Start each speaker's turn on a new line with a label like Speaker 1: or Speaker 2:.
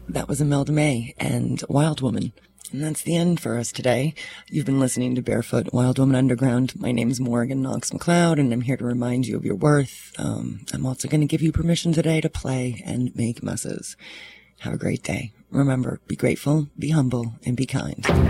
Speaker 1: That was Imelda May and Wild Woman. And that's the end for us today. You've been listening to Barefoot Wild Woman Underground. My name is Morgan Knox McLeod, and I'm here to remind you of your worth. I'm also going to give you permission today to play and make messes. Have a great day. Remember, be grateful, be humble, and be kind.